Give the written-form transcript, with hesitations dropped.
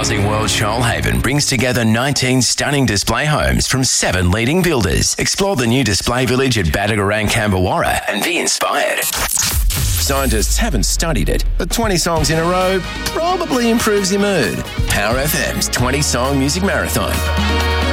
Housing World Shoalhaven brings together 19 stunning display homes from 7 leading builders. Explore the new display village at Badagarang, Cambawarra and be inspired. Scientists haven't studied it, but 20 songs in a row probably improves your mood. Power FM's 20 Song Music Marathon.